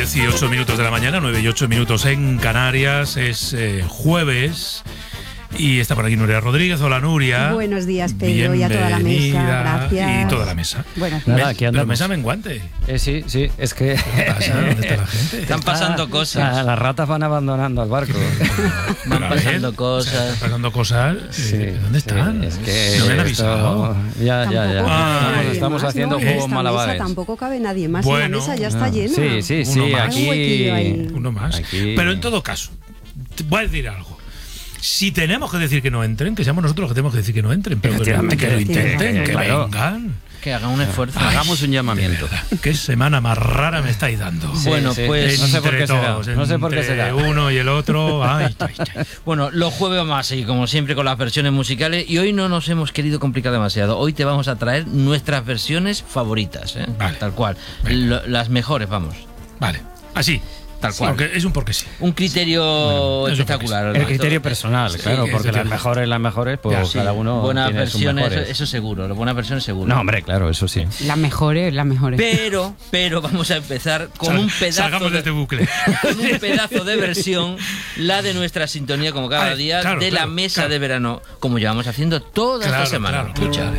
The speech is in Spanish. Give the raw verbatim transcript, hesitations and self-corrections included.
dieciocho minutos de la mañana, nueve y ocho minutos en Canarias. Es eh, jueves y está por aquí Nuria Rodríguez. Hola, Nuria. Buenos días, Pedro, y a toda la mesa. Gracias. Y toda la mesa. Buenos Nada, días. aquí Pero andamos. mesa menguante. Eh, sí, sí, es que... ¿Qué pasa? ¿Dónde está la gente? Están pasando Ah, cosas. ah, las ratas van abandonando el barco. Van Pero a ver, pasando cosas. Están pasando cosas. Sí, eh, ¿Dónde están? sí, es que no me han esto- avisado. Ya, ya, ya. Tampoco Ah, cabe Estamos, nadie estamos más, haciendo ¿no? En juegos esta malabares. mesa tampoco cabe nadie más. Bueno. Y la mesa ya está Ah, llena. Sí, sí, Uno sí, más. aquí... Hay un huequillo ahí. Uno más. Aquí- Pero en todo caso, te voy a decir algo. Si tenemos que decir que no entren, que seamos nosotros los que tenemos que decir que no entren, pero que, Efectivamente, que lo intenten, que claro. vengan. Que hagan un esfuerzo. Hagamos un De llamamiento. verdad, qué semana más rara me estáis dando. Sí, Bueno, sí. pues- no sé por Entre qué será. todos, No sé por qué entre será. uno y el otro. Ay, ay, ay. Bueno, los jueves vamos a seguir como siempre con las versiones musicales y hoy no nos hemos querido complicar demasiado. Hoy te vamos a traer nuestras versiones favoritas, ¿eh? Vale. Tal cual. Venga. Lo- las mejores, vamos. Vale, así. Tal cual. Porque es un porque sí. Un criterio Bueno, eso espectacular. El criterio personal, Sí, claro, sí, porque eso las tiene- mejores, las mejores, pues Ya, Sí, cada uno buenas tiene sus versiones, eso, mejores. eso seguro. Las buenas versiones seguro. No, hombre, claro, eso sí. Las mejores, las mejores. Pero, pero vamos a empezar con Sal- un pedazo Salgamos de este bucle. con un pedazo de versión, la de nuestra sintonía como cada Ay, día, claro, de claro, la mesa claro. de verano, como llevamos haciendo toda Claro, esta semana. claro, claro.